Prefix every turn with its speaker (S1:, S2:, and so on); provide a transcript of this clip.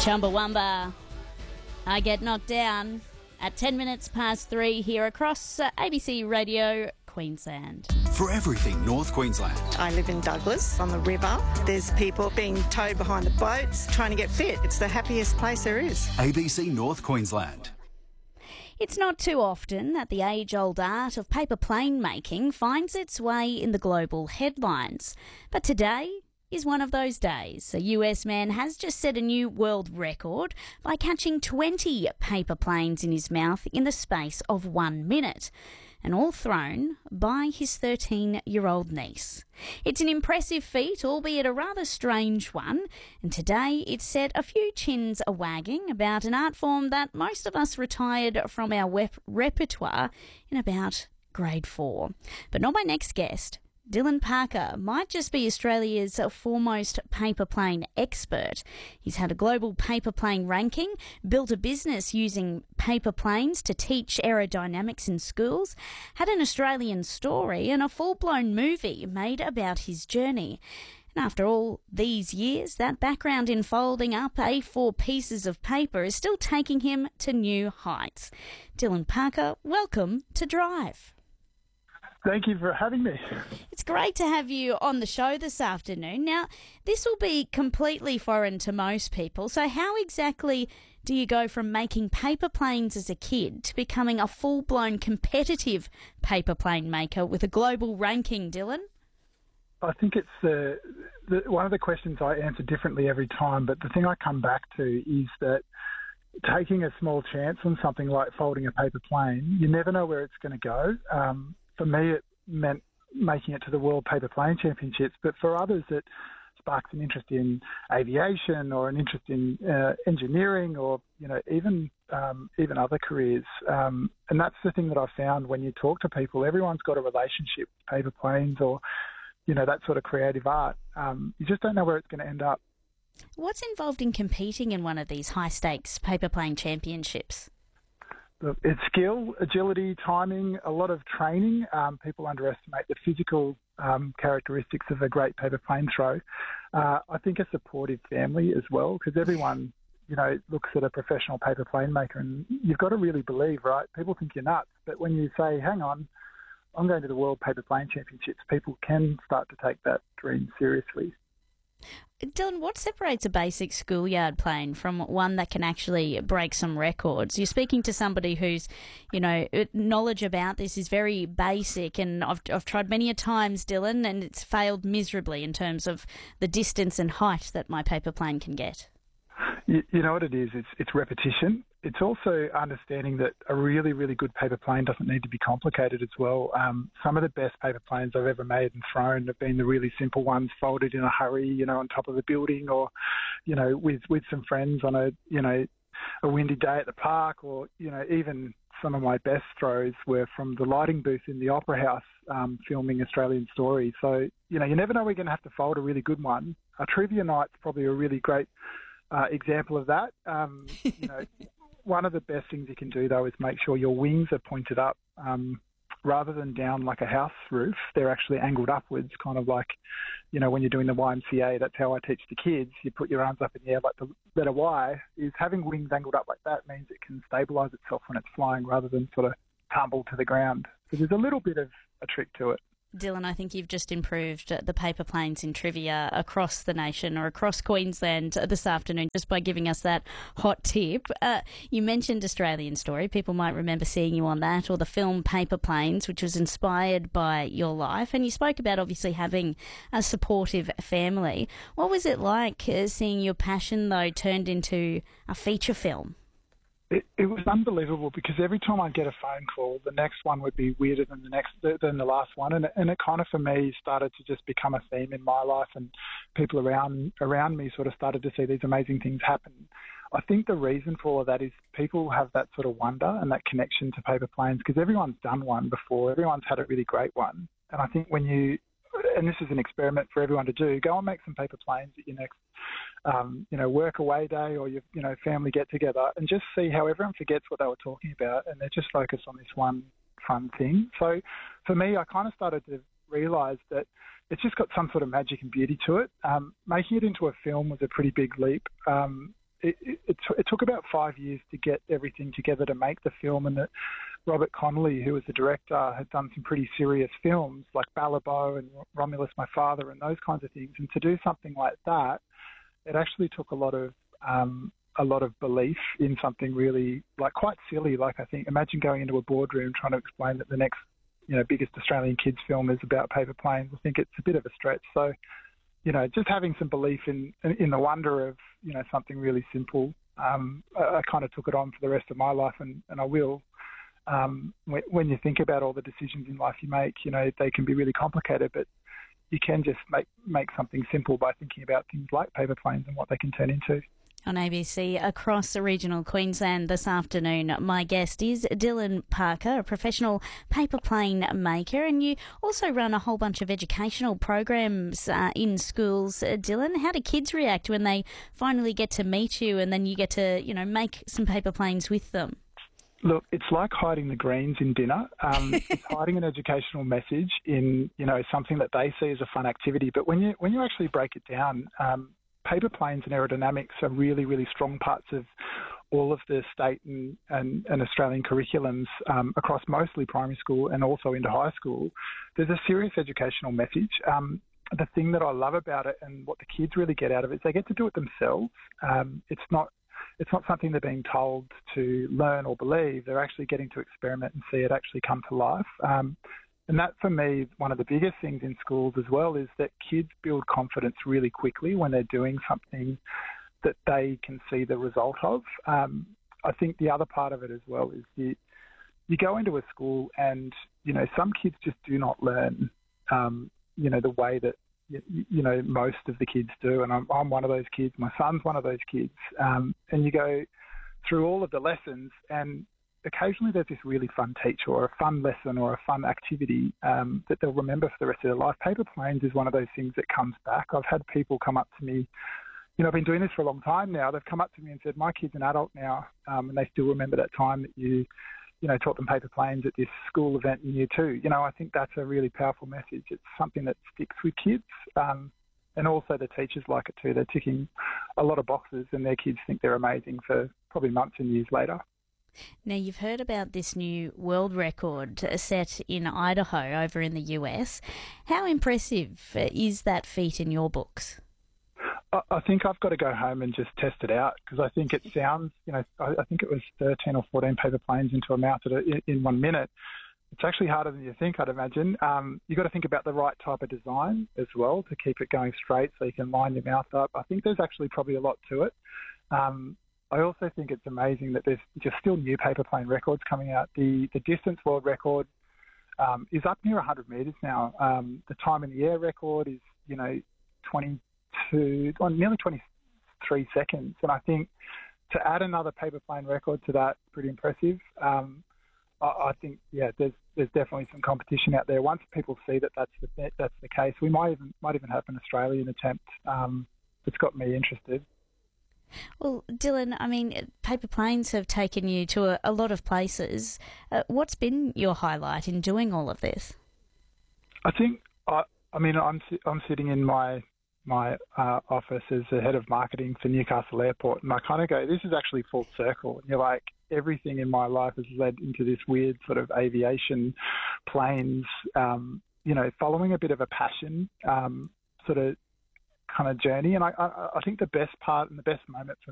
S1: Chumbawamba. I get knocked down at 10 minutes past 3 here across ABC Radio Queensland.
S2: For everything North Queensland.
S3: I live in Douglas on the river. There's people being towed behind the boats trying to get fit. It's the happiest place there is.
S2: ABC North Queensland.
S1: It's not too often that the age-old art of paper plane making finds its way in the global headlines. But today is one of those days. A US man has just set a new world record by catching 20 paper planes in his mouth in the space of 1 minute, and all thrown by his 13-year-old niece. It's an impressive feat, albeit a rather strange one, and today it set a few chins a-wagging about an art form that most of us retired from our repertoire in about grade 4. But not my next guest. Dylan Parker might just be Australia's foremost paper plane expert. He's had a global paper plane ranking, built a business using paper planes to teach aerodynamics in schools, had an Australian story and a full-blown movie made about his journey. And after all these years, that background in folding up A4 pieces of paper is still taking him to new heights. Dylan Parker, welcome to Drive.
S4: Thank you for having me.
S1: It's great to have you on the show this afternoon. Now, this will be completely foreign to most people, so how exactly do you go from making paper planes as a kid to becoming a full-blown competitive paper plane maker with a global ranking, Dylan?
S4: I think it's one of the questions I answer differently every time, but the thing I come back to is that taking a small chance on something like folding a paper plane, you never know where it's going to go. For me, it meant making it to the World Paper Plane Championships, but for others, it sparks an interest in aviation or an interest in engineering, or even other careers. And that's the thing that I found when you talk to people. Everyone's got a relationship with paper planes or that sort of creative art. You just don't know where it's going to end up.
S1: What's involved in competing in one of these high-stakes paper plane championships?
S4: It's skill, agility, timing, a lot of training. People underestimate the physical characteristics of a great paper plane throw. I think a supportive family as well, because everyone, looks at a professional paper plane maker, and you've got to really believe, right? People think you're nuts, but when you say, hang on, I'm going to the World Paper Plane Championships, people can start to take that dream seriously.
S1: Dylan, what separates a basic schoolyard plane from one that can actually break some records? You're speaking to somebody whose, knowledge about this is very basic, and I've tried many a times, Dylan, and it's failed miserably in terms of the distance and height that my paper plane can get.
S4: You know what it is? It's repetition. It's also understanding that a really, really good paper plane doesn't need to be complicated as well. Some of the best paper planes I've ever made and thrown have been the really simple ones, folded in a hurry, on top of a building, or, with some friends on a windy day at the park, or, even some of my best throws were from the lighting booth in the Opera House, filming Australian Story. So, you never know we're going to have to fold a really good one. A trivia night's probably a really great example of that. One of the best things you can do, though, is make sure your wings are pointed up rather than down like a house roof. They're actually angled upwards, kind of like, when you're doing the YMCA. That's how I teach the kids. You put your arms up in the air like the letter Y. Is having wings angled up like that means it can stabilise itself when it's flying rather than sort of tumble to the ground. So there's a little bit of a trick to it.
S1: Dylan, I think you've just improved the paper planes in trivia across the nation or across Queensland this afternoon just by giving us that hot tip. You mentioned Australian Story. People might remember seeing you on that, or the film Paper Planes, which was inspired by your life. And you spoke about obviously having a supportive family. What was it like seeing your passion, though, turned into a feature film?
S4: It was unbelievable, because every time I'd get a phone call, the next one would be weirder than the last one, and it kind of, for me, started to just become a theme in my life, and people around me sort of started to see these amazing things happen. I think the reason for all of that is people have that sort of wonder and that connection to paper planes, because everyone's done one before, everyone's had a really great one, and I think when you, and this is an experiment for everyone to do, go and make some paper planes at your next work away day or your family get together, and just see how everyone forgets what they were talking about and they're just focused on this one fun thing. So for me, I kind of started to realise that it's just got some sort of magic and beauty to it. Making it into a film was a pretty big leap. it took about 5 years to get everything together to make the film, and that Robert Connolly, who was the director, had done some pretty serious films like Ballabo and Romulus, My Father, and those kinds of things. And to do something like that, it actually took a lot of belief in something really quite silly. I think, imagine going into a boardroom trying to explain that the next biggest Australian kids film is about paper planes. I think it's a bit of a stretch. So, just having some belief in the wonder of, something really simple. I kind of took it on for the rest of my life, and I will. When you think about all the decisions in life you make, they can be really complicated, but you can just make something simple by thinking about things like paper planes and what they can turn into.
S1: On ABC across regional Queensland this afternoon, my guest is Dylan Parker, a professional paper plane maker, and you also run a whole bunch of educational programs in schools. Dylan, how do kids react when they finally get to meet you and then you get to, make some paper planes with them?
S4: Look, it's like hiding the greens in dinner. It's hiding an educational message in, something that they see as a fun activity. But when you actually break it down, paper planes and aerodynamics are really, really strong parts of all of the state and Australian curriculums across mostly primary school and also into high school. There's a serious educational message. The thing that I love about it and what the kids really get out of it is they get to do it themselves. It's not something they're being told to learn or believe. They're actually getting to experiment and see it actually come to life. And that, for me, one of the biggest things in schools as well is that kids build confidence really quickly when they're doing something that they can see the result of. I think the other part of it as well is you go into a school and, some kids just do not learn, the way that, most of the kids do. And I'm one of those kids. My son's one of those kids. And you go through all of the lessons and occasionally there's this really fun teacher or a fun lesson or a fun activity that they'll remember for the rest of their life. Paper planes is one of those things that comes back. I've had people come up to me, I've been doing this for a long time now. They've come up to me and said, my kid's an adult now, and they still remember that time that you taught them paper planes at this school event in year 2. I think that's a really powerful message. It's something that sticks with kids. And also the teachers like it too. They're ticking a lot of boxes and their kids think they're amazing for probably months and years later.
S1: Now, you've heard about this new world record set in Idaho over in the US. How impressive is that feat in your books?
S4: I think I've got to go home and just test it out because I think it sounds, I think it was 13 or 14 paper planes into a mouth in 1 minute. It's actually harder than you think, I'd imagine. You've got to think about the right type of design as well to keep it going straight so you can line your mouth up. I think there's actually probably a lot to it. I also think it's amazing that there's just still new paper plane records coming out. The distance world record is up near 100 metres now. The time in the air record is, nearly 23 seconds. And I think to add another paper plane record to that, pretty impressive. I think, there's definitely some competition out there. Once people see that that's the case, we might even have an Australian attempt. It's got me interested.
S1: Well, Dylan, paper planes have taken you to a lot of places. What's been your highlight in doing all of this?
S4: I think, I'm sitting in my office as the head of marketing for Newcastle Airport, and I kind of go, this is actually full circle. And you're like, everything in my life has led into this weird sort of aviation, planes, following a bit of a passion, sort of kind of journey. And I think the best part and the best moment for